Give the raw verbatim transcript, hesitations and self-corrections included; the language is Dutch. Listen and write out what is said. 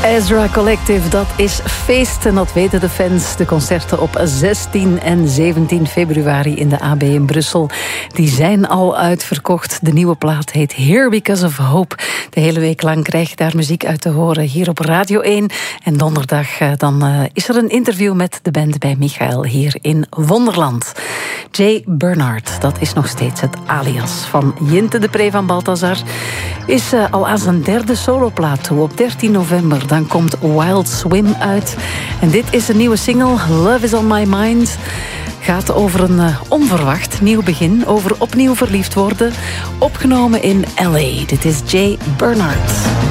Ezra Collective, dat is feest en dat weten de fans. De concerten op zestien en zeventien februari in de A B in Brussel, die zijn al uitverkocht. De nieuwe plaat heet Here Because of Hope. De hele week lang krijg je daar muziek uit te horen hier op Radio één. En donderdag dan uh, is er een interview met de band bij Michael hier in Wonderland. Jay Bernard, dat is nog steeds het alias van Jinte de Pre van Balthazar, is uh, al aan zijn derde soloplaat toe. Op dertien november dan komt Wild Swim uit. En dit is een nieuwe single, Love is on my mind. Gaat over een uh, onverwacht nieuw begin, over opnieuw verliefd worden. Opgenomen in L A. Dit is Jay Bernard.